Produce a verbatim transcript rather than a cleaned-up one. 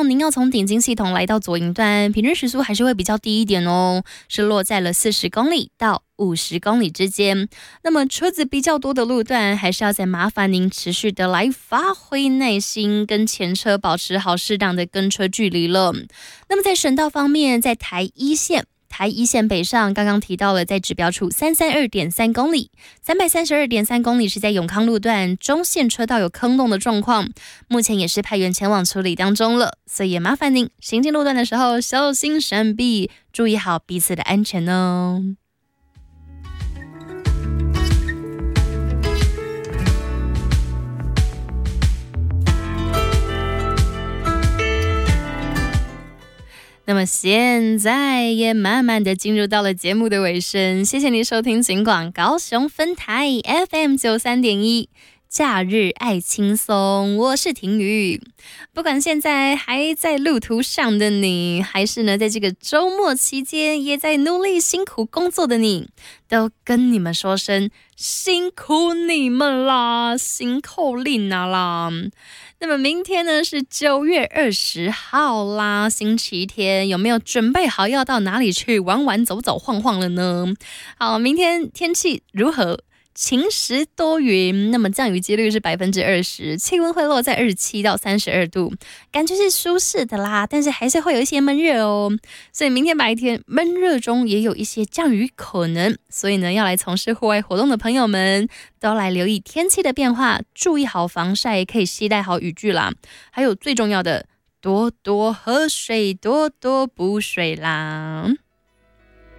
上您要从顶金系统来到左营段，平均时速还是会比较低一点哦，是落在了四十公里到五十公里之间。那么车子比较多的路段，还是要再麻烦您持续的来发挥耐心，跟前车保持好适当的跟车距离了。那么在省道方面，在台一线。台一线北上，刚刚提到了在指标处三三二点三公里，三百三十二点三公里是在永康路段中线车道有坑洞的状况，目前也是派员前往处理当中了，所以也麻烦您行进路段的时候小心闪避，注意好彼此的安全哦。那么现在也慢慢的进入到了节目的尾声，谢谢你收听警广高雄分台 F M 九三点一假日爱轻松，我是婷宇。不管现在还在路途上的你，还是呢在这个周末期间也在努力辛苦工作的你，都跟你们说声辛苦你们啦，辛苦令啊啦。那么明天呢是九月二十号啦，星期天，有没有准备好要到哪里去玩玩走走晃晃了呢？好，明天天气如何？晴时多云，那么降雨几率是百分之二十，气温会落在二十七到三十二度，感觉是舒适的啦，但是还是会有一些闷热哦。所以明天白天闷热中也有一些降雨可能，所以呢，要来从事户外活动的朋友们都来留意天气的变化，注意好防晒，可以携带好雨具啦。还有最重要的，多多喝水，多多补水啦。